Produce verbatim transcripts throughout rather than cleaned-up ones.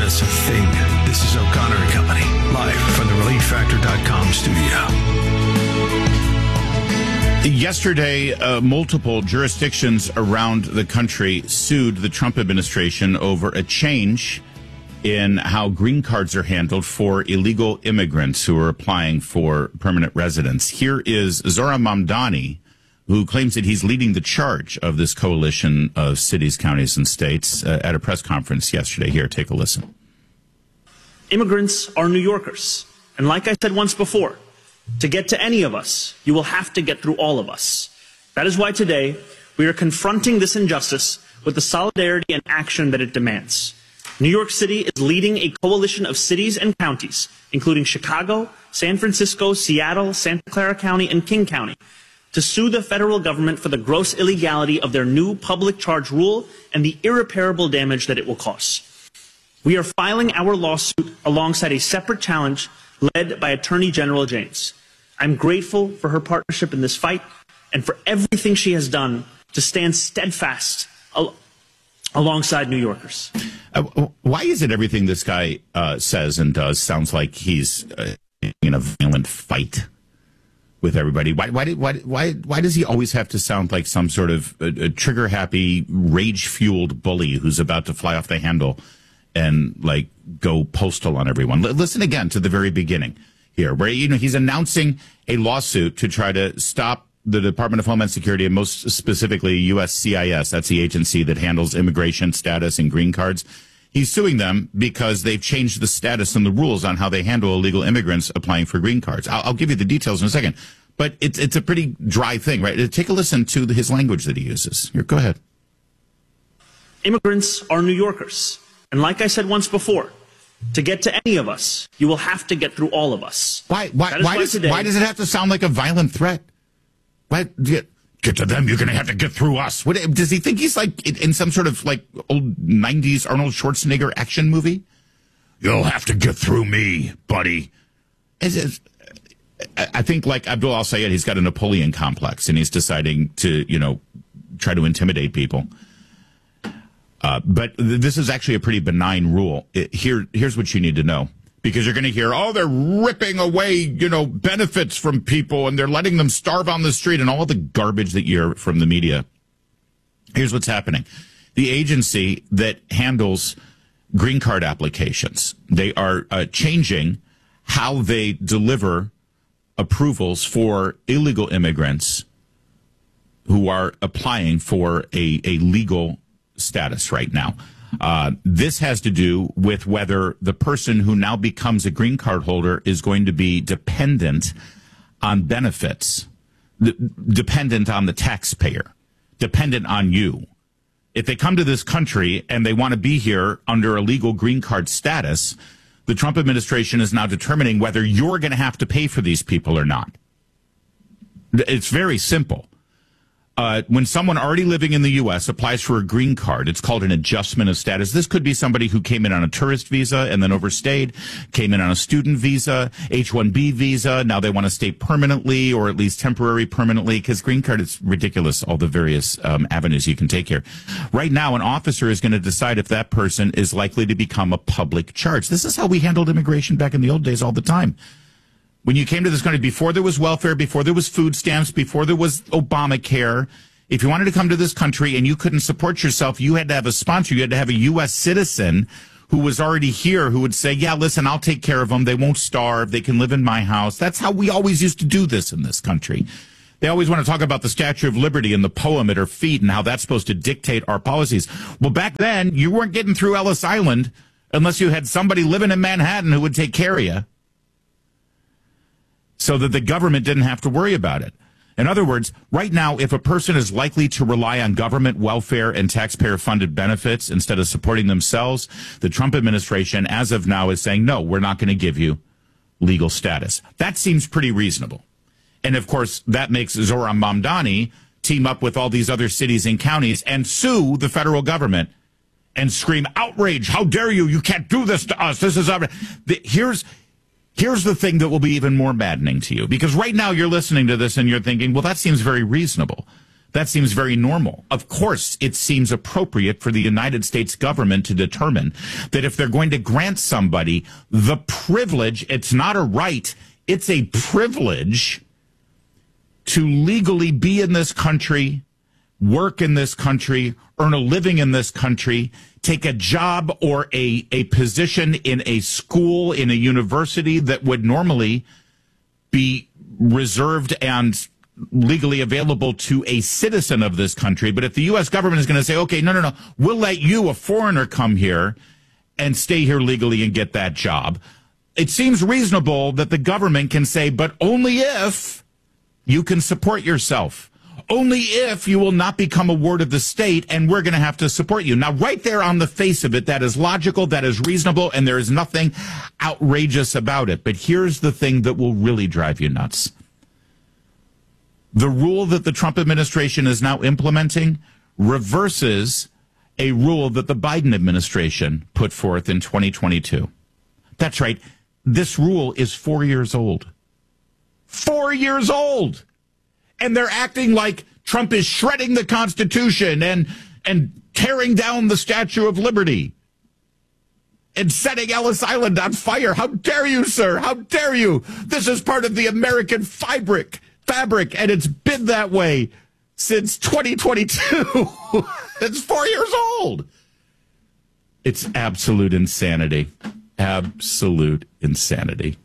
us a thing. This is O'Connor and Company, live from the relief factor dot com studio. Yesterday, uh, multiple jurisdictions around the country sued the Trump administration over a change in how green cards are handled for illegal immigrants who are applying for permanent residence. Here is Zohran Mamdani, who claims that he's leading the charge of this coalition of cities, counties, and states uh, at a press conference yesterday. Here, take a listen. Immigrants are New Yorkers. And like I said once before, to get to any of us, you will have to get through all of us. That is why today we are confronting this injustice with the solidarity and action that it demands. New York City is leading a coalition of cities and counties, including Chicago, San Francisco, Seattle, Santa Clara County, and King County, to sue the federal government for the gross illegality of their new public charge rule and the irreparable damage that it will cause. We are filing our lawsuit alongside a separate challenge led by Attorney General James. I'm grateful for her partnership in this fight and for everything she has done to stand steadfast al- alongside New Yorkers. Uh, why is it everything this guy uh, says and does sounds like he's uh, in a violent fight with everybody? Why, why, why, why, why does he always have to sound like some sort of uh, trigger-happy, rage-fueled bully who's about to fly off the handle and, like, go postal on everyone? L- listen again to the very beginning here, where, you know, he's announcing a lawsuit to try to stop the Department of Homeland Security, and most specifically U S C I S, that's the agency that handles immigration status and green cards. He's suing them because they've changed the status and the rules on how they handle illegal immigrants applying for green cards. I'll, I'll give you the details in a second, but it's it's a pretty dry thing, right? Take a listen to his language that he uses. Here, go ahead. Immigrants are New Yorkers. And like I said once before, to get to any of us, you will have to get through all of us. Why? Why? Why, why does today, why does it have to sound like a violent threat? Why get get to them? You're going to have to get through us. What does he think he's like in some sort of like old nineties Arnold Schwarzenegger action movie? You'll have to get through me, buddy. It's, it's, I think like Abdul Al-Sayed, he's got a Napoleon complex, and he's deciding to you know try to intimidate people. Uh, but th- this is actually a pretty benign rule. It, here, here's what you need to know, because you're going to hear, oh, they're ripping away, you know, benefits from people, and they're letting them starve on the street, and all the garbage that you hear from the media. Here's what's happening. The agency that handles green card applications, they are uh, changing how they deliver approvals for illegal immigrants who are applying for a, a legal status right now. Uh, this has to do with whether the person who now becomes a green card holder is going to be dependent on benefits, d- dependent on the taxpayer, dependent on you. If they come to this country and they want to be here under a legal green card status, the Trump administration is now determining whether you're going to have to pay for these people or not. It's very simple. Uh, when someone already living in the U S applies for a green card, it's called an adjustment of status. This could be somebody who came in on a tourist visa and then overstayed, came in on a student visa, H one B visa. Now they want to stay permanently or at least temporary permanently, because green card is ridiculous, all the various um, avenues you can take here. Right now, an officer is going to decide if that person is likely to become a public charge. This is how we handled immigration back in the old days all the time. When you came to this country, before there was welfare, before there was food stamps, before there was Obamacare, if you wanted to come to this country and you couldn't support yourself, you had to have a sponsor. You had to have a U S citizen who was already here who would say, yeah, listen, I'll take care of them. They won't starve. They can live in my house. That's how we always used to do this in this country. They always want to talk about the Statue of Liberty and the poem at her feet and how that's supposed to dictate our policies. Well, back then, you weren't getting through Ellis Island unless you had somebody living in Manhattan who would take care of you, so that the government didn't have to worry about it. In other words, right now, if a person is likely to rely on government welfare and taxpayer-funded benefits instead of supporting themselves, the Trump administration, as of now, is saying, no, we're not going to give you legal status. That seems pretty reasonable. And, of course, that makes Zohran Mamdani team up with all these other cities and counties and sue the federal government and scream, outrage, how dare you, you can't do this to us, this is... Our... The, here's... Here's the thing that will be even more maddening to you, because right now you're listening to this and you're thinking, well, that seems very reasonable. That seems very normal. Of course, it seems appropriate for the United States government to determine that if they're going to grant somebody the privilege, it's not a right, it's a privilege to legally be in this country, work in this country, earn a living in this country, take a job or a, a position in a school, in a university that would normally be reserved and legally available to a citizen of this country. But if the U S government is going to say, okay, no, no, no, we'll let you, a foreigner, come here and stay here legally and get that job, it seems reasonable that the government can say, but only if you can support yourself. Only if you will not become a ward of the state, and we're going to have to support you. Now, right there on the face of it, that is logical, that is reasonable, and there is nothing outrageous about it. But here's the thing that will really drive you nuts. The rule that the Trump administration is now implementing reverses a rule that the Biden administration put forth in twenty twenty-two. That's right. This rule is four years old. Four years old! And they're acting like Trump is shredding the Constitution and and tearing down the Statue of Liberty and setting Ellis Island on fire. How dare you, sir? How dare you? This is part of the American fabric, fabric, and it's been that way since twenty twenty-two. It's four years old. It's absolute insanity. Absolute insanity.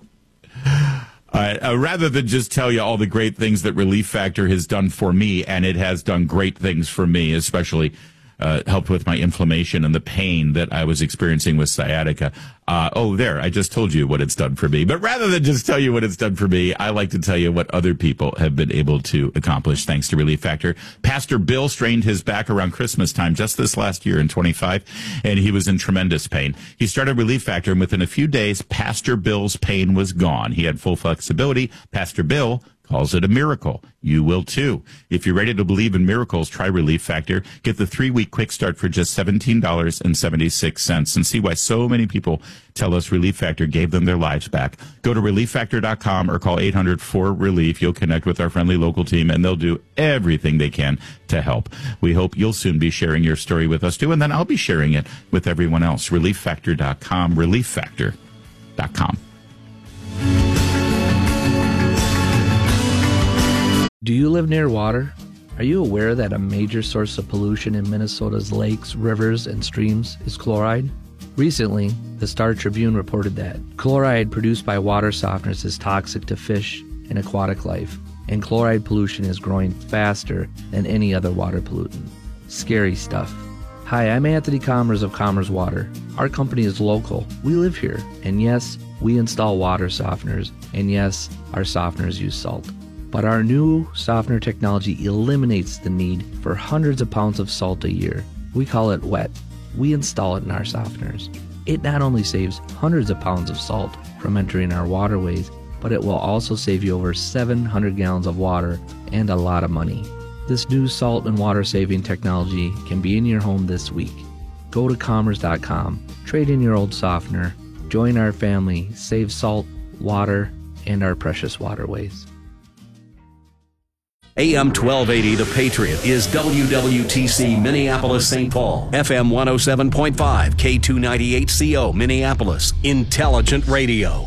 Uh, uh, rather than just tell you all the great things that Relief Factor has done for me, and it has done great things for me, especially uh, helped with my inflammation and the pain that I was experiencing with sciatica. Uh, oh, there, I just told you what it's done for me. But rather than just tell you what it's done for me, I like to tell you what other people have been able to accomplish thanks to Relief Factor. Pastor Bill strained his back around Christmas time just this last year in twenty-five, and he was in tremendous pain. He started Relief Factor, and within a few days, Pastor Bill's pain was gone. He had full flexibility. Pastor Bill calls it a miracle. You will too. If you're ready to believe in miracles, try Relief Factor. Get the three-week quick start for just seventeen dollars and seventy-six cents and see why so many people tell us Relief Factor gave them their lives back. Go to relief factor dot com or call eight hundred four relief. You'll connect with our friendly local team, and they'll do everything they can to help. We hope you'll soon be sharing your story with us too, and then I'll be sharing it with everyone else. relief factor dot com, relief factor dot com. Do you live near water? Are you aware that a major source of pollution in Minnesota's lakes, rivers, and streams is chloride? Recently, the Star Tribune reported that chloride produced by water softeners is toxic to fish and aquatic life, and chloride pollution is growing faster than any other water pollutant. Scary stuff. Hi, I'm Anthony Commerce of Commerce Water. Our company is local. We live here. And yes, we install water softeners. And yes, our softeners use salt. But our new softener technology eliminates the need for hundreds of pounds of salt a year. We call it wet. We install it in our softeners. It not only saves hundreds of pounds of salt from entering our waterways, but it will also save you over seven hundred gallons of water and a lot of money. This new salt and water saving technology can be in your home this week. Go to commerce dot com, trade in your old softener, join our family, save salt, water, and our precious waterways. A M twelve eighty The Patriot is W W T C Minneapolis Saint Paul, F M one oh seven point five, K two ninety-eight C O Minneapolis, Intelligent Radio.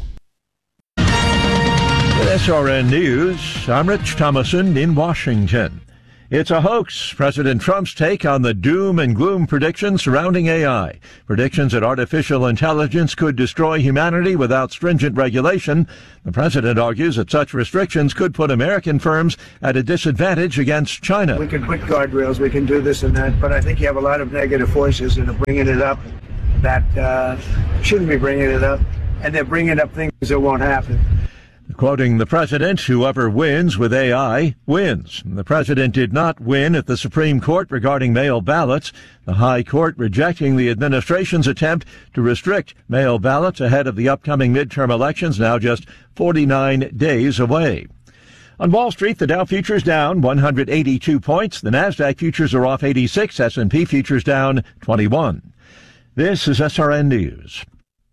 With S R N News, I'm Rich Thomason in Washington. It's a hoax, President Trump's take on the doom and gloom predictions surrounding A I. Predictions that artificial intelligence could destroy humanity without stringent regulation. The president argues that such restrictions could put American firms at a disadvantage against China. We can put guardrails, we can do this and that, but I think you have a lot of negative voices that are bringing it up that uh, shouldn't be bringing it up, and they're bringing up things that won't happen. Quoting the president, whoever wins with A I wins. The president did not win at the Supreme Court regarding mail ballots, the High Court rejecting the administration's attempt to restrict mail ballots ahead of the upcoming midterm elections, now just forty-nine days away. On Wall Street, the Dow futures down one hundred eighty-two points. The Nasdaq futures are off eighty-six. S and P futures down twenty-one. This is S R N News.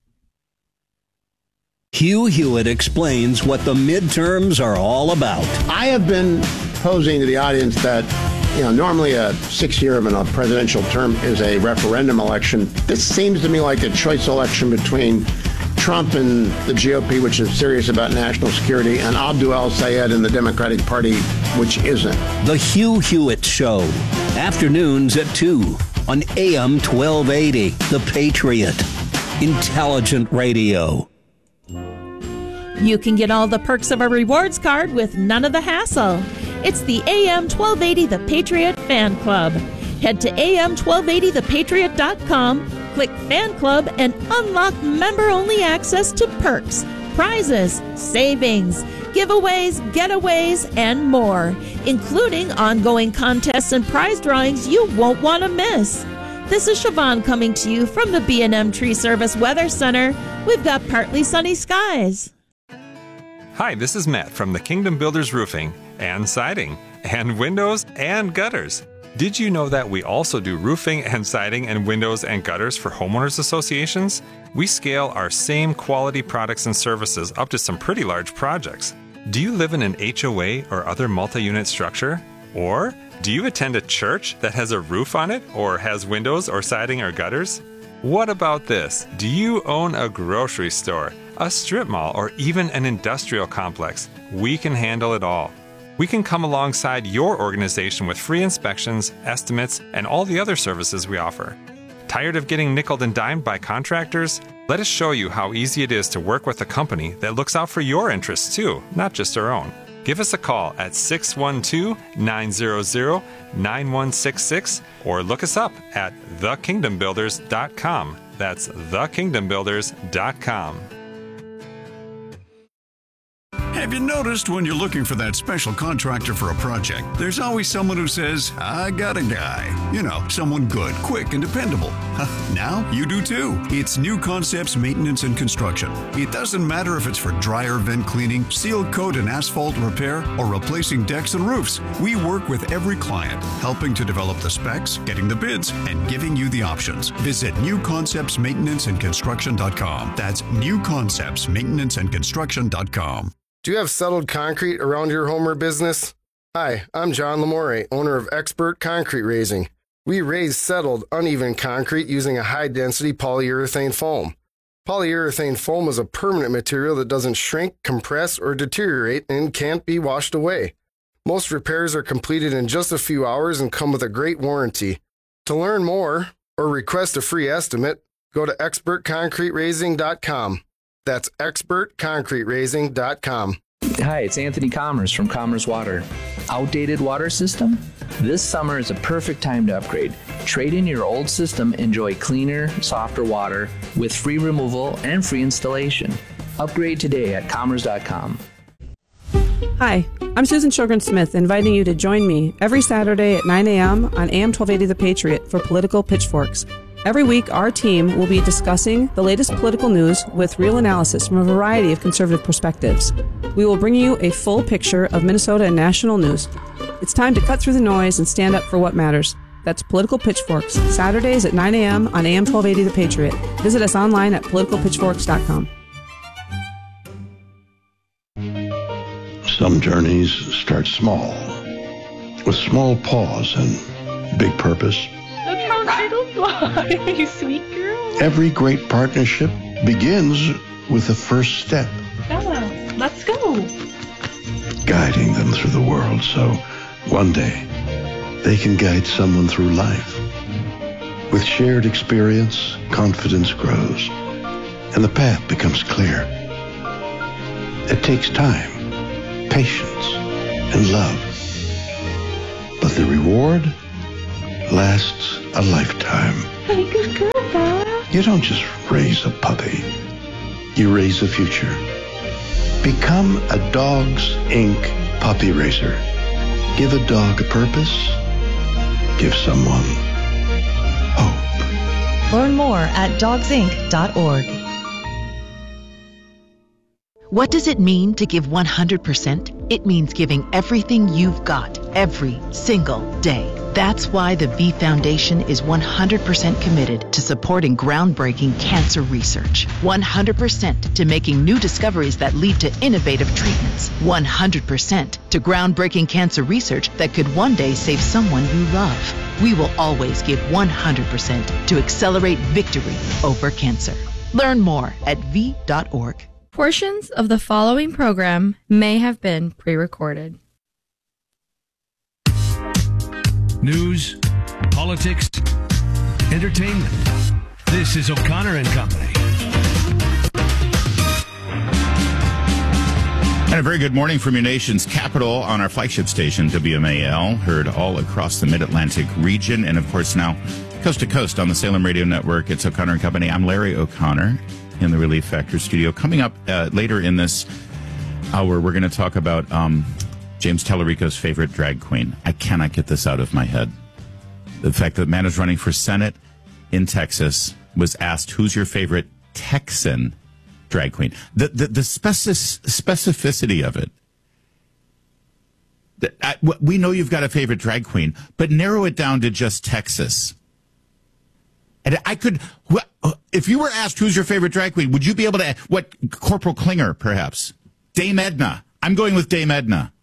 Hugh Hewitt explains what the midterms are all about. I have been posing to the audience that You know, normally a six-year of a presidential term is a referendum election. This seems to me like a choice election between Trump and the G O P, which is serious about national security, and Abdul El-Sayed and the Democratic Party, which isn't. The Hugh Hewitt Show, afternoons at two on A M twelve eighty, The Patriot. Intelligent radio. You can get all the perks of a rewards card with none of the hassle. It's the A M twelve eighty The Patriot Fan Club. Head to A M twelve eighty the patriot dot com, click Fan Club, and unlock member-only access to perks, prizes, savings, giveaways, getaways, and more, including ongoing contests and prize drawings you won't want to miss. This is Siobhan coming to you from the B and M Tree Service Weather Center. We've got partly sunny skies. Hi, this is Matt from the Kingdom Builders Roofing and Siding and Windows and Gutters. Did you know that we also do roofing and siding and windows and gutters for homeowners associations? We scale our same quality products and services up to some pretty large projects. Do you live in an H O A or other multi-unit structure? Or do you attend a church that has a roof on it or has windows or siding or gutters? What about this? Do you own a grocery store, a strip mall, or even an industrial complex? We can handle it all. We can come alongside your organization with free inspections, estimates, and all the other services we offer. Tired of getting nickeled and dimed by contractors? Let us show you how easy it is to work with a company that looks out for your interests too, not just our own. Give us a call at six one two, nine hundred, nine one six six or look us up at the kingdom builders dot com. That's the kingdom builders dot com. Have you noticed when you're looking for that special contractor for a project, there's always someone who says, I got a guy. You know, someone good, quick, and dependable. Now you do too. It's New Concepts Maintenance and Construction. It doesn't matter if it's for dryer vent cleaning, seal coat and asphalt repair, or replacing decks and roofs. We work with every client, helping to develop the specs, getting the bids, and giving you the options. Visit new concepts maintenance and construction dot com. That's new concepts maintenance and construction dot com. Do you have settled concrete around your home or business? Hi, I'm John Lamore, owner of Expert Concrete Raising. We raise settled, uneven concrete using a high-density polyurethane foam. Polyurethane foam is a permanent material that doesn't shrink, compress, or deteriorate and can't be washed away. Most repairs are completed in just a few hours and come with a great warranty. To learn more or request a free estimate, go to expert concrete raising dot com. That's expert concrete raising dot com. Hi, it's Anthony Commerce from Commerce Water. Outdated water system? This summer is a perfect time to upgrade. Trade in your old system, enjoy cleaner, softer water with free removal and free installation. Upgrade today at commerce dot com. Hi, I'm Susan Sjogren-Smith, inviting you to join me every Saturday at nine a.m. on A M twelve eighty The Patriot for Political Pitchforks. Every week, our team will be discussing the latest political news with real analysis from a variety of conservative perspectives. We will bring you a full picture of Minnesota and national news. It's time to cut through the noise and stand up for what matters. That's Political Pitchforks, Saturdays at nine a.m. on A M twelve eighty The Patriot. Visit us online at political pitchforks dot com. Some journeys start small, with small pause and big purpose. Look how little fly, you sweet girl. Every great partnership begins with the first step. Bella, let's go. Guiding them through the world so one day they can guide someone through life. With shared experience, confidence grows, and the path becomes clear. It takes time, patience, and love. But the reward lasts a lifetime. Hey, good girl, Bella. You don't just raise a puppy. You raise a future. Become a Dogs Incorporated puppy raiser. Give a dog a purpose. Give someone hope. Learn more at dogs inc dot org. What does it mean to give one hundred percent? It means giving everything you've got every single day. That's why the V Foundation is one hundred percent committed to supporting groundbreaking cancer research. one hundred percent to making new discoveries that lead to innovative treatments. one hundred percent to groundbreaking cancer research that could one day save someone you love. We will always give one hundred percent to accelerate victory over cancer. Learn more at v dot org. Portions of the following program may have been pre-recorded. News, politics, entertainment. This is O'Connor and Company. And a very good morning from your nation's capital on our flagship station, W M A L, heard all across the Mid-Atlantic region, and of course now coast to coast on the Salem Radio Network. It's O'Connor and Company. I'm Larry O'Connor in the Relief Factor studio. Coming up uh, later in this hour, we're going to talk about um, James Tallarico's favorite drag queen. I cannot get this out of my head. The fact that the man is running for Senate in Texas was asked, who's your favorite Texan drag queen? The the, the specific, specificity of it. The, I, we know you've got a favorite drag queen, but narrow it down to just Texas. And I could, if you were asked who's your favorite drag queen, would you be able to, what, Corporal Klinger, perhaps? Dame Edna. I'm going with Dame Edna.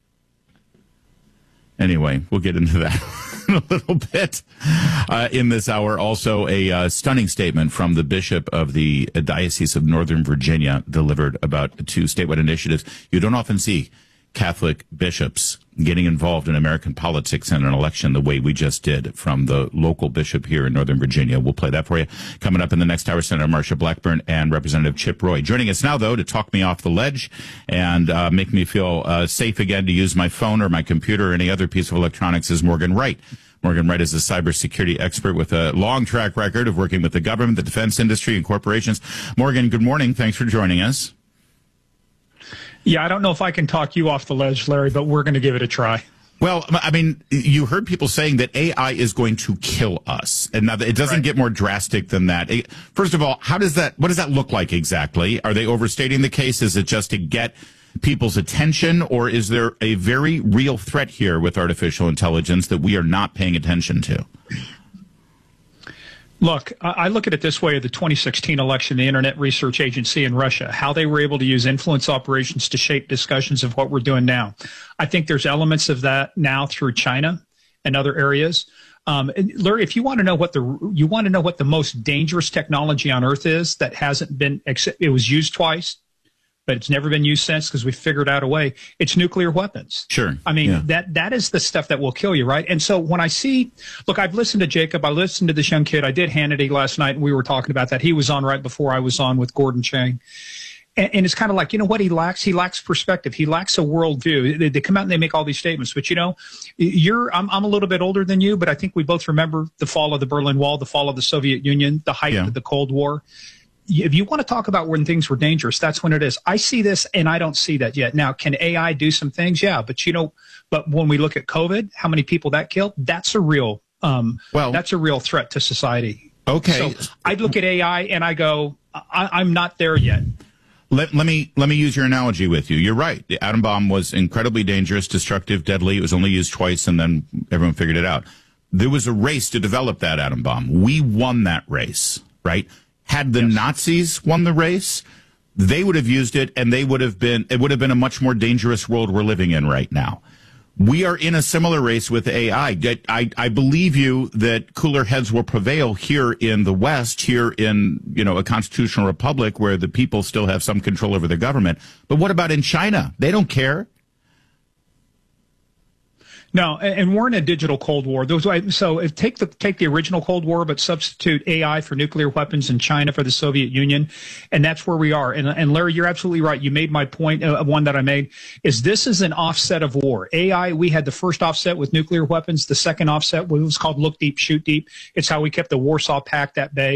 Anyway, we'll get into that in a little bit uh, in this hour. Also, a uh, stunning statement from the Bishop of the Diocese of Northern Virginia delivered about two statewide initiatives. You don't often see Catholic bishops getting involved in American politics and an election the way we just did from the local bishop here in Northern Virginia. We'll play that for you. Coming up in the next hour, Senator Marsha Blackburn and Representative Chip Roy. Joining us now, though, to talk me off the ledge and uh, make me feel uh, safe again to use my phone or my computer or any other piece of electronics is Morgan Wright. Morgan Wright is a cybersecurity expert with a long track record of working with the government, the defense industry, and corporations. Morgan, good morning. Thanks for joining us. Yeah, I don't know if I can talk you off the ledge, Larry, but we're going to give it a try. Well, I mean, you heard people saying that A I is going to kill us. And now it doesn't right. get more drastic than that. First of all, how does that, what does that look like exactly? Are they overstating the case? Is it just to get people's attention, or is there a very real threat here with artificial intelligence that we are not paying attention to? Look, I look at it this way: the twenty sixteen election, the Internet Research Agency in Russia, how they were able to use influence operations to shape discussions of what we're doing now. I think there's elements of that now through China and other areas. Um, and Larry, if you want to know what the you want to know what the most dangerous technology on Earth is that hasn't been, it was used twice, but it's never been used since because we figured out a way. It's nuclear weapons. Sure. I mean, yeah. that that is the stuff that will kill you, right? And so when I see, look, I've listened to Jacob. I listened to this young kid. I did Hannity last night, and we were talking about that. He was on right before I was on with Gordon Chang. And, and it's kind of like, you know what he lacks? He lacks perspective. He lacks a worldview. They, they come out and they make all these statements. But, you know, you're I'm, I'm a little bit older than you, but I think we both remember the fall of the Berlin Wall, the fall of the Soviet Union, the height yeah. of the Cold War. If you want to talk about when things were dangerous, that's when it is. I see this, and I don't see that yet. Now, can A I do some things? Yeah, but you know, but when we look at COVID, how many people that killed? That's a real, um, well, that's a real threat to society. Okay, so I look at A I and I go, I, I'm not there yet. Let, let me let me use your analogy with you. You're right. The atom bomb was incredibly dangerous, destructive, deadly. It was only used twice, and then everyone figured it out. There was a race to develop that atom bomb. We won that race, right? Had the yes. Nazis won the race, they would have used it, and they would have been. It would have been a much more dangerous world we're living in right now. We are in a similar race with A I. I, I believe you that cooler heads will prevail here in the West, here in, you know, a constitutional republic where the people still have some control over the government. But what about in China? They don't care. No, and we're in a digital Cold War. So if take the take the original Cold War, but substitute A I for nuclear weapons in China for the Soviet Union, and that's where we are. And, and Larry, you're absolutely right. You made my point, uh, one that I made, is this is an offset of war. A I, we had the first offset with nuclear weapons. The second offset was called Look Deep, Shoot Deep. It's how we kept the Warsaw Pact at bay.